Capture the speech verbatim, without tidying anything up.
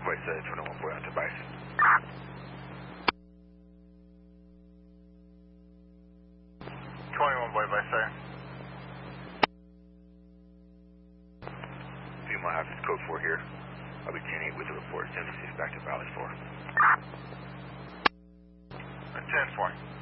request uh, twenty-one boy on device. twenty-one boy by sir. Female half is code four here. I'll be ten eight with the report. seventy-six back to Valley four. ten four.